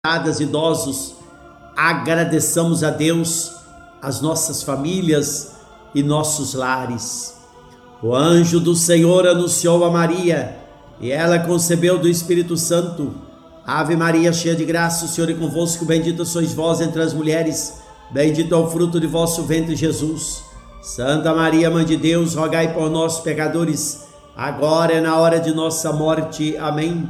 idosos, agradeçamos a Deus, as nossas famílias e nossos lares. O anjo do Senhor anunciou a Maria e ela concebeu do Espírito Santo. Ave Maria, cheia de graça, o Senhor é convosco, bendita sois vós entre as mulheres, bendito é o fruto de vosso ventre, Jesus. Santa Maria, Mãe de Deus, rogai por nós, pecadores, agora e na hora de nossa morte. Amém.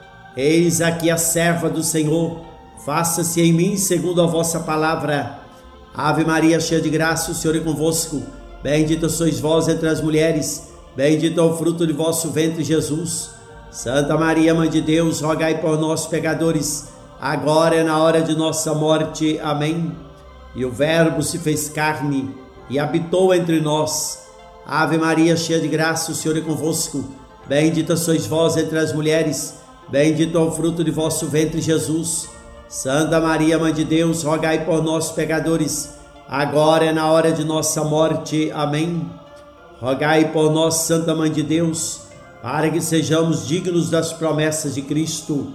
Eis aqui a serva do Senhor, faça-se em mim segundo a vossa palavra. Ave Maria, cheia de graça, o Senhor é convosco, bendita sois vós entre as mulheres, bendito é o fruto de vosso ventre, Jesus. Santa Maria, Mãe de Deus, rogai por nós, pecadores, agora e na hora de nossa morte. Amém. E o Verbo se fez carne e habitou entre nós. Ave Maria, cheia de graça, o Senhor é convosco, bendita sois vós entre as mulheres, bendito é o fruto de vosso ventre, Jesus. Santa Maria, Mãe de Deus, rogai por nós, pecadores, agora e na hora de nossa morte. Amém. Rogai por nós, Santa Mãe de Deus, para que sejamos dignos das promessas de Cristo.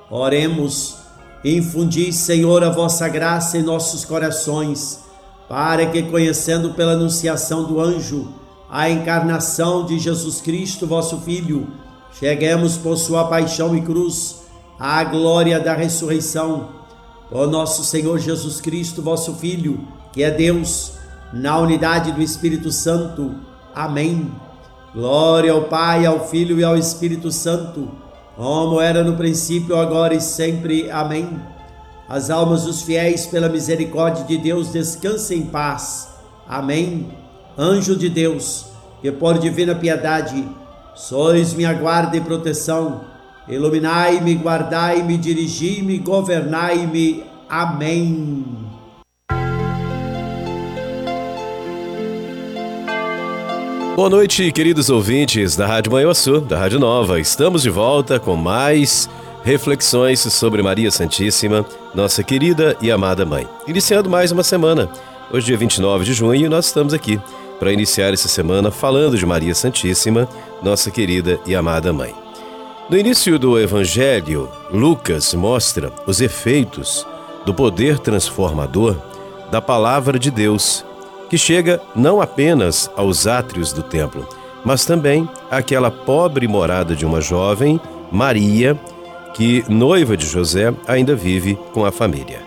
Oremos. Infundi, Senhor, a vossa graça em nossos corações, para que, conhecendo pela anunciação do anjo a encarnação de Jesus Cristo, vosso Filho, cheguemos por sua paixão e cruz à glória da ressurreição. Por nosso Senhor Jesus Cristo, vosso Filho, que é Deus, na unidade do Espírito Santo. Amém. Glória ao Pai, ao Filho e ao Espírito Santo, como era no princípio, agora e sempre. Amém. As almas dos fiéis, pela misericórdia de Deus, descansem em paz. Amém. Anjo de Deus, que por divina piedade sois minha guarda e proteção, iluminai-me, guardai-me, dirigi-me, governai-me. Amém. Boa noite, queridos ouvintes da Rádio Manhuaçu, da Rádio Nova. Estamos de volta com mais reflexões sobre Maria Santíssima, nossa querida e amada Mãe. Iniciando mais uma semana. Hoje, dia 29 de junho, nós estamos aqui para iniciar essa semana falando de Maria Santíssima, nossa querida e amada Mãe. No início do Evangelho, Lucas mostra os efeitos do poder transformador da Palavra de Deus, que chega não apenas aos átrios do templo, mas também àquela pobre morada de uma jovem, Maria, que, noiva de José, ainda vive com a família.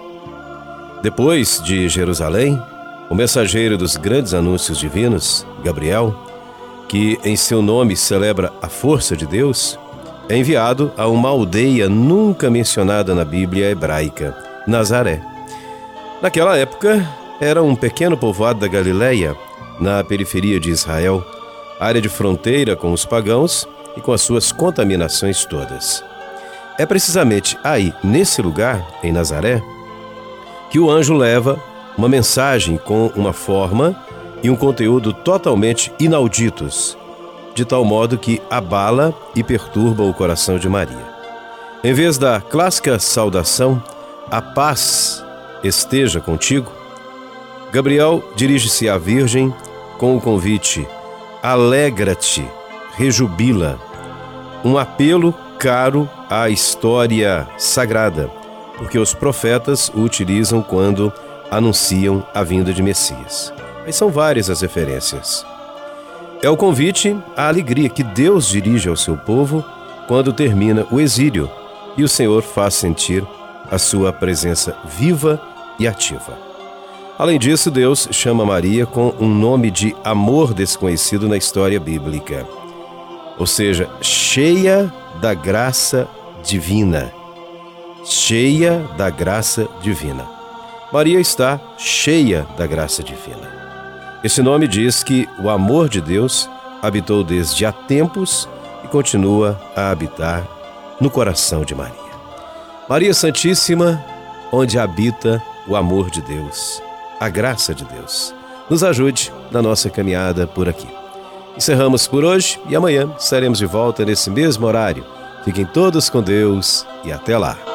Depois de Jerusalém, o mensageiro dos grandes anúncios divinos, Gabriel, que em seu nome celebra a força de Deus, é enviado a uma aldeia nunca mencionada na Bíblia hebraica, Nazaré. Naquela época, era um pequeno povoado da Galileia, na periferia de Israel, área de fronteira com os pagãos e com as suas contaminações todas. É precisamente aí, nesse lugar, em Nazaré, que o anjo leva uma mensagem com uma forma e um conteúdo totalmente inauditos, de tal modo que abala e perturba o coração de Maria. Em vez da clássica saudação, a paz esteja contigo, Gabriel dirige-se à Virgem com o convite: alegra-te, rejubila, um apelo caro à história sagrada, porque os profetas o utilizam quando anunciam a vinda de Messias. Mas são várias as referências. É o convite à alegria que Deus dirige ao seu povo quando termina o exílio e o Senhor faz sentir a sua presença viva e ativa. Além disso, Deus chama Maria com um nome de amor desconhecido na história bíblica, ou seja, cheia da graça divina. Cheia da graça divina. Maria está cheia da graça divina. Esse nome diz que o amor de Deus habitou desde há tempos e continua a habitar no coração de Maria. Maria Santíssima, onde habita o amor de Deus, a graça de Deus. Nos ajude na nossa caminhada por aqui. Encerramos por hoje e amanhã estaremos de volta nesse mesmo horário. Fiquem todos com Deus e até lá.